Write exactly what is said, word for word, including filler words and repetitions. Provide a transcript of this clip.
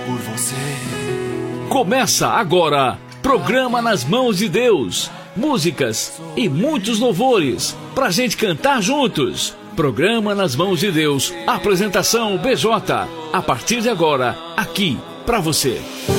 por você. Começa agora, programa Nas Mãos de Deus. Músicas e muitos louvores pra gente cantar juntos. Programa Nas Mãos de Deus. Apresentação B J. A partir de agora, aqui pra você.